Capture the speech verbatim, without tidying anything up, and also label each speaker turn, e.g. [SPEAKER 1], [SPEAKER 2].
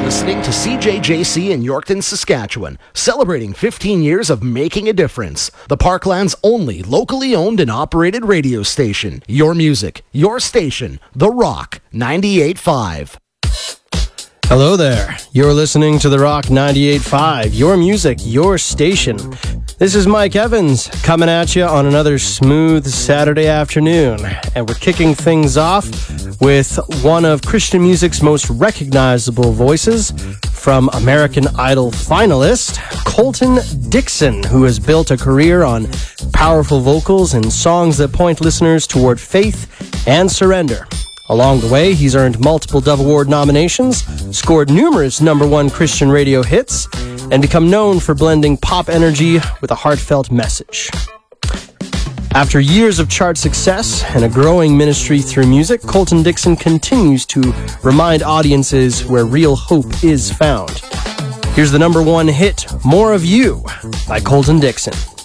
[SPEAKER 1] listening to C J J C in Yorkton, Saskatchewan, celebrating fifteen years of making a difference. The Parkland's only locally owned and operated radio station. Your music, your station, The Rock ninety-eight point five.
[SPEAKER 2] Hello there. You're listening to The Rock ninety-eight point five, your music, your station. This is Mike Evans coming at you on another smooth Saturday afternoon. And we're kicking things off with one of Christian music's most recognizable voices from American Idol finalist Colton Dixon, who has built a career on powerful vocals and songs that point listeners toward faith and surrender. Along the way, he's earned multiple Dove Award nominations, scored numerous number one Christian radio hits, and become known for blending pop energy with a heartfelt message. After years of chart success and a growing ministry through music, Colton Dixon continues to remind audiences where real hope is found. Here's the number one hit, More of You, by Colton Dixon.